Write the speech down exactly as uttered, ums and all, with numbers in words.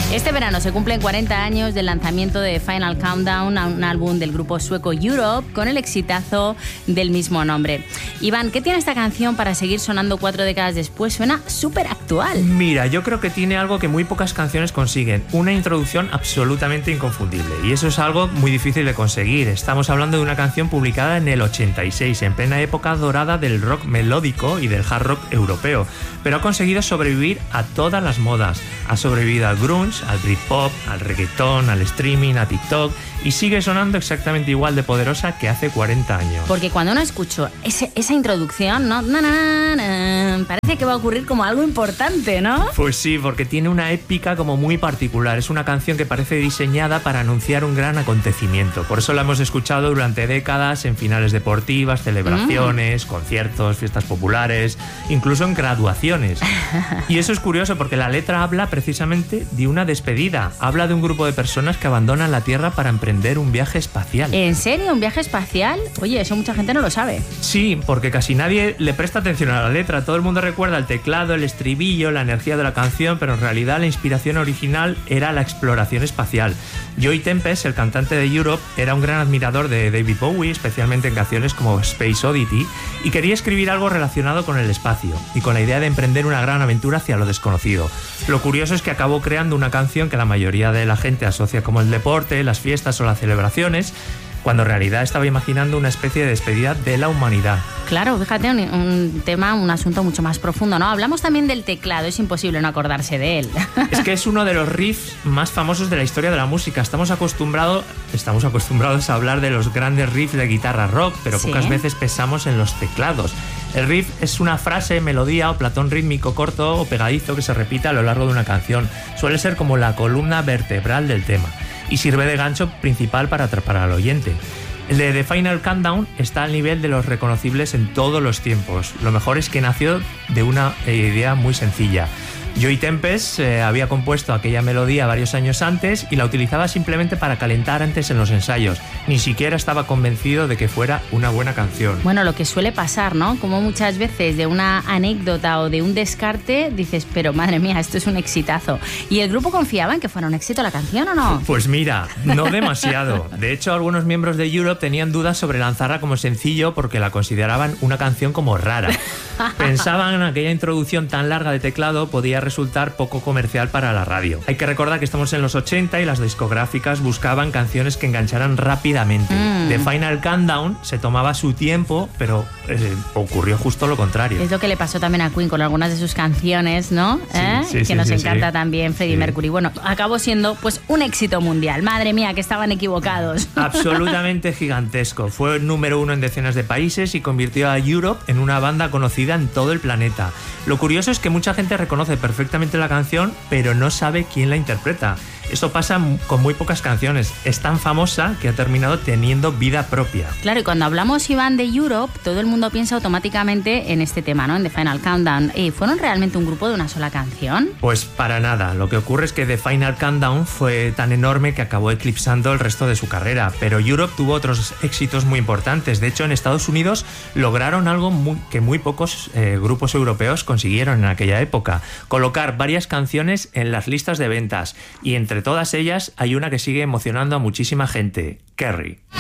Este verano se cumplen cuarenta años del lanzamiento de Final Countdown, un álbum del grupo sueco Europe con el exitazo del mismo nombre. Iván, ¿qué tiene esta canción para seguir sonando cuatro décadas después? Suena súper actual. Mira, yo creo que tiene algo que muy pocas canciones consiguen, una introducción absolutamente inconfundible, y eso es algo muy difícil de conseguir. Estamos hablando de una canción publicada en el ochenta y seis, en plena época dorada del rock melódico y del hard rock europeo, pero ha conseguido sobrevivir a todas las modas. Ha sobrevivido al grunge, al Britpop, al reggaetón, al streaming, a TikTok, y sigue sonando exactamente igual de poderosa que hace cuarenta años. Porque cuando uno escucha ese, esa introducción, ¿no? Na, na, na, parece que va a ocurrir como algo importante, ¿no? Pues sí, porque tiene una épica como muy particular. Es una canción que parece diseñada para anunciar un gran acontecimiento. Por eso la hemos escuchado durante décadas en finales deportivas, celebraciones, mm. conciertos, fiestas populares, incluso en graduaciones. Y eso es curioso porque la letra habla precisamente de una despedida. Habla de un grupo de personas que abandonan la Tierra para emprender un viaje espacial. ¿En serio? ¿Un viaje espacial? Oye, eso mucha gente no lo sabe. Sí, porque casi nadie le presta atención a la letra. Todo el mundo recuerda el teclado, el estribillo, la energía de la canción, pero en realidad la inspiración original era la exploración espacial. Joey Tempest, el cantante de Europe, era un gran admirador de David Bowie, especialmente en canciones como Space Oddity, y quería escribir algo relacionado con el espacio y con la idea de emprender una gran aventura hacia lo desconocido. Lo curioso es que acabó creando una canción que la mayoría de la gente asocia como el deporte, las fiestas o las celebraciones, cuando en realidad estaba imaginando una especie de despedida de la humanidad. Claro, fíjate, un, un tema, un asunto mucho más profundo, ¿no? Hablamos también del teclado, es imposible no acordarse de él. Es que es uno de los riffs más famosos de la historia de la música. Estamos acostumbrados, estamos acostumbrados a hablar de los grandes riffs de guitarra rock, pero ¿sí? Pocas veces pensamos en los teclados. El riff es una frase, melodía o platón rítmico corto o pegadizo que se repite a lo largo de una canción. Suele ser como la columna vertebral del tema y sirve de gancho principal para atrapar al oyente. El de The Final Countdown está al nivel de los reconocibles en todos los tiempos. Lo mejor es que nació de una idea muy sencilla. Joey Tempest eh, había compuesto aquella melodía varios años antes y la utilizaba simplemente para calentar antes en los ensayos. Ni siquiera estaba convencido de que fuera una buena canción. Bueno, lo que suele pasar, ¿no? Como muchas veces de una anécdota o de un descarte dices, pero madre mía, esto es un exitazo. ¿Y el grupo confiaba en que fuera un éxito la canción o no? Pues mira, no demasiado. De hecho, algunos miembros de Europe tenían dudas sobre lanzarla como sencillo porque la consideraban una canción como rara. Pensaban en aquella introducción tan larga de teclado podía resultar poco comercial para la radio. Hay que recordar que estamos en los ochenta y las discográficas buscaban canciones que engancharan rápidamente. Mm. The Final Countdown se tomaba su tiempo, pero eh, ocurrió justo lo contrario. Es lo que le pasó también a Queen con algunas de sus canciones, ¿no? Sí, ¿Eh? sí, que sí, nos sí, encanta sí. también Freddie sí. Mercury. Bueno, acabó siendo pues un éxito mundial. Madre mía, que estaban equivocados. Absolutamente gigantesco. Fue número uno en decenas de países y convirtió a Europe en una banda conocida en todo el planeta. Lo curioso es que mucha gente reconoce perfectamente la canción, pero no sabe quién la interpreta. Esto pasa con muy pocas canciones. Es tan famosa que ha terminado teniendo vida propia. Claro, y cuando hablamos, Iván, de Europe, todo el mundo piensa automáticamente en este tema, ¿no? En The Final Countdown. ¿Y fueron realmente un grupo de una sola canción? Pues para nada. Lo que ocurre es que The Final Countdown fue tan enorme que acabó eclipsando el resto de su carrera. Pero Europe tuvo otros éxitos muy importantes. De hecho, en Estados Unidos lograron algo muy, que muy pocos eh, grupos europeos consiguieron en aquella época. Colocar varias canciones en las listas de ventas. Y entre todas ellas hay una que sigue emocionando a muchísima gente, Carrie.